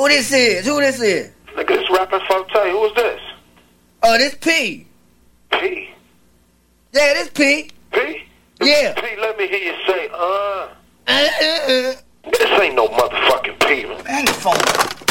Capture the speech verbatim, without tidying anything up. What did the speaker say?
who this is? Who this is? Nigga, this rapping Forte. Who is this? Oh, this P. P. Yeah, this P. P? Yeah. P, let me hear you say, uh. Uh, uh, uh. This ain't no motherfucking P. Man, the phone.